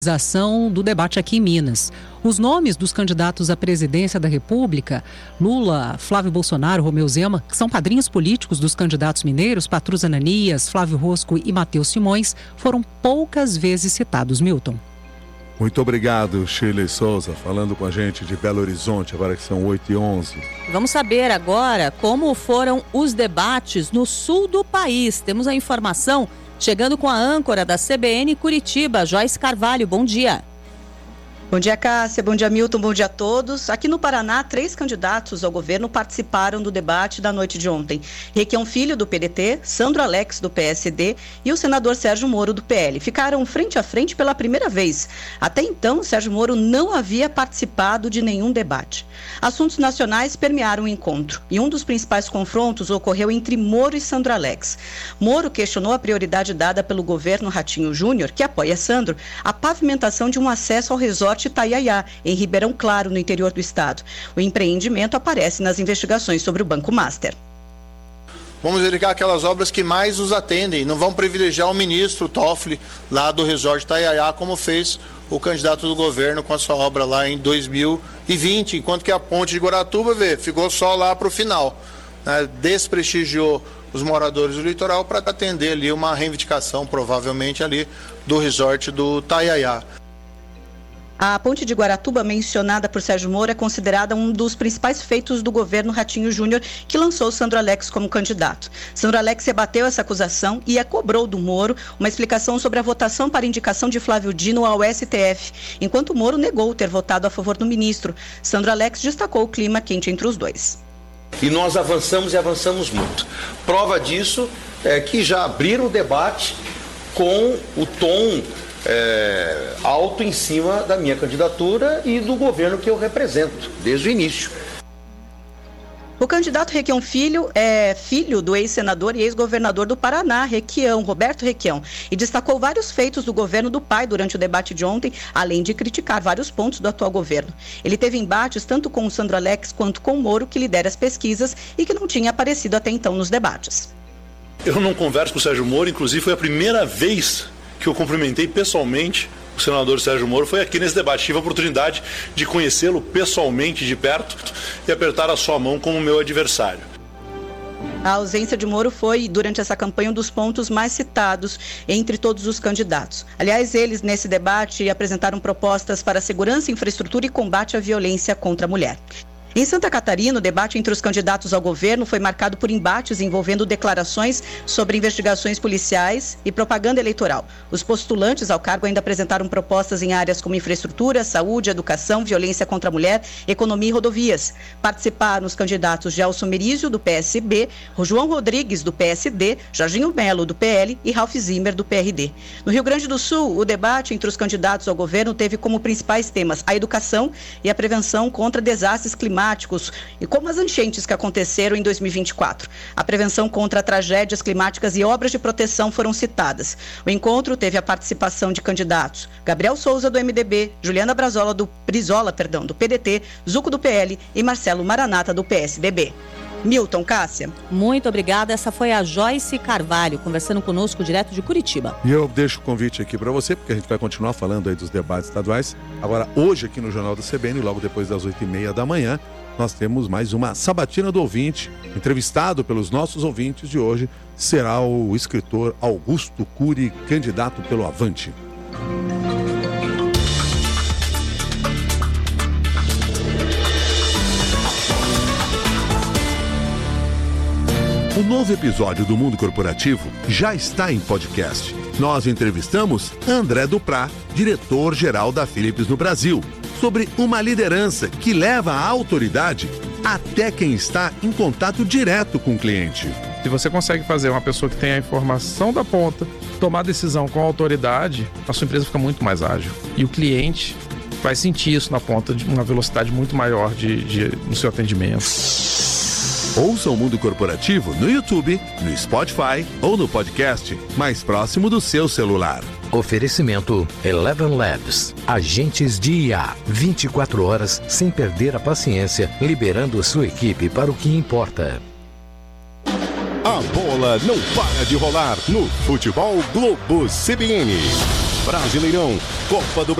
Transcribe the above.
do debate aqui em Minas. Os nomes dos candidatos à presidência da República, Lula, Flávio Bolsonaro, Romeu Zema, que são padrinhos políticos dos candidatos mineiros, Patrus Ananias, Flávio Rosco e Matheus Simões, foram poucas vezes citados. Milton. Muito obrigado, Shirley Souza, falando com a gente de Belo Horizonte, agora que são 8h11. Vamos saber agora como foram os debates no sul do país. Temos a informação chegando com a âncora da CBN Curitiba, Joyce Carvalho. Bom dia. Bom dia, Cássia. Bom dia, Milton. Bom dia a todos. Aqui no Paraná, 3 candidatos ao governo participaram do debate da noite de ontem. Requião Filho, do PDT, Sandro Alex, do PSD e o senador Sérgio Moro, do PL. Ficaram frente a frente pela primeira vez. Até então, Sérgio Moro não havia participado de nenhum debate. Assuntos nacionais permearam o encontro e um dos principais confrontos ocorreu entre Moro e Sandro Alex. Moro questionou a prioridade dada pelo governo Ratinho Júnior, que apoia Sandro, a pavimentação de um acesso ao resort Itaiaiá, em Ribeirão Claro, no interior do estado. O empreendimento aparece nas investigações sobre o Banco Master. Vamos verificar aquelas obras que mais nos atendem. Não vão privilegiar o ministro Toffoli, lá do resort Itaiaiá, como fez o candidato do governo com a sua obra lá em 2020, enquanto que a ponte de Guaratuba ficou só lá para o final. Desprestigiou os moradores do litoral para atender ali uma reivindicação, provavelmente ali, do resort do Itaiaiá. A ponte de Guaratuba, mencionada por Sérgio Moro, é considerada um dos principais feitos do governo Ratinho Júnior, que lançou Sandro Alex como candidato. Sandro Alex rebateu essa acusação e cobrou do Moro uma explicação sobre a votação para indicação de Flávio Dino ao STF, enquanto Moro negou ter votado a favor do ministro. Sandro Alex destacou o clima quente entre os dois. E nós avançamos e avançamos muito. Prova disso é que já abriram o debate com o tom alto em cima da minha candidatura e do governo que eu represento, desde o início. O candidato Requião Filho é filho do ex-senador e ex-governador do Paraná, Roberto Requião, e destacou vários feitos do governo do pai durante o debate de ontem, além de criticar vários pontos do atual governo. Ele teve embates tanto com o Sandro Alex quanto com o Moro, que lidera as pesquisas e que não tinha aparecido até então nos debates. Eu não converso com o Sérgio Moro, inclusive foi a primeira vez que eu cumprimentei pessoalmente o senador Sérgio Moro, foi aqui nesse debate. Tive a oportunidade de conhecê-lo pessoalmente de perto e apertar a sua mão como meu adversário. A ausência de Moro foi, durante essa campanha, um dos pontos mais citados entre todos os candidatos. Aliás, eles, nesse debate, apresentaram propostas para segurança, infraestrutura e combate à violência contra a mulher. Em Santa Catarina, o debate entre os candidatos ao governo foi marcado por embates envolvendo declarações sobre investigações policiais e propaganda eleitoral. Os postulantes ao cargo ainda apresentaram propostas em áreas como infraestrutura, saúde, educação, violência contra a mulher, economia e rodovias. Participaram os candidatos Gelson Merizio, do PSB, João Rodrigues, do PSD, Jorginho Melo, do PL e Ralph Zimmer, do PRD. No Rio Grande do Sul, o debate entre os candidatos ao governo teve como principais temas a educação e a prevenção contra desastres climáticos e como as enchentes que aconteceram em 2024. A prevenção contra tragédias climáticas e obras de proteção foram citadas. O encontro teve a participação de candidatos Gabriel Souza, do MDB, Juliana Brizola, do PDT, Zuco, do PL e Marcelo Maranata, do PSDB. Milton, Cássia. Muito obrigada. Essa foi a Joyce Carvalho, conversando conosco direto de Curitiba. E eu deixo o convite aqui para você, porque a gente vai continuar falando aí dos debates estaduais. Agora, hoje aqui no Jornal da CBN, logo depois das 8h30 da manhã, nós temos mais uma Sabatina do Ouvinte. Entrevistado pelos nossos ouvintes de hoje será o escritor Augusto Cury, candidato pelo Avante. O novo episódio do Mundo Corporativo já está em podcast. Nós entrevistamos André Duprá, diretor-geral da Philips no Brasil, sobre uma liderança que leva a autoridade até quem está em contato direto com o cliente. Se você consegue fazer uma pessoa que tem a informação da ponta tomar decisão com autoridade, a sua empresa fica muito mais ágil. E o cliente vai sentir isso na ponta de uma velocidade muito maior no seu atendimento. Ouça o Mundo Corporativo no YouTube, no Spotify ou no podcast mais próximo do seu celular. Oferecimento Eleven Labs. Agentes de IA. 24 horas sem perder a paciência, liberando sua equipe para o que importa. A bola não para de rolar no Futebol Globo CBN. Brasileirão, Copa do